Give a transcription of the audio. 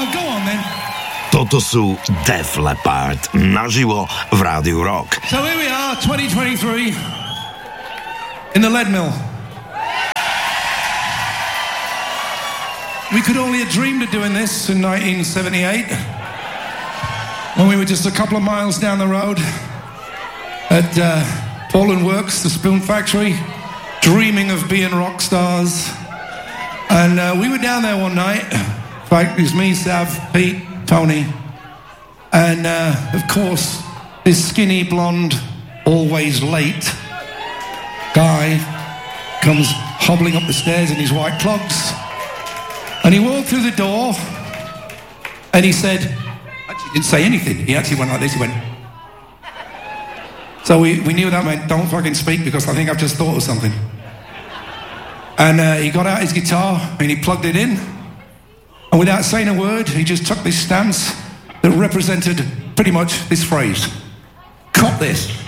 go on then. Toto sú Def Leppard naživo v Rádiu Rock. So here we are, 2023, in the lead mill. We could only have dreamed of doing this in 1978, when we were just a couple of miles down the road at Paul & Works, the Spoon Factory, dreaming of being rock stars. And we were down there one night. In fact, it was me, Sav, Pete, Tony, and of course, this skinny, blonde, always late guy comes hobbling up the stairs in his white clogs, and he walked through the door, and he said, actually didn't say anything, he actually went like this, he went, so we knew that meant don't fucking speak because I think I've just thought of something. And he got out his guitar and he plugged it in, and without saying a word, he just took this stance that represented pretty much this phrase. Cop this.